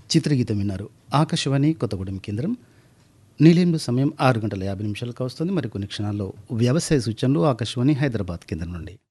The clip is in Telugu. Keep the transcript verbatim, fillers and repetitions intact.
చిత్రగీతం విన్నారు. ఆకాశవాణి కొత్తగూడెం కేంద్రం. నీలింబు సమయం ఆరు గంటల యాభై నిమిషాలకు వస్తుంది. మరికొన్ని క్షణాల్లో వ్యవసాయ సూచనలు ఆకాశవాణి హైదరాబాద్ కేంద్రం నుండి.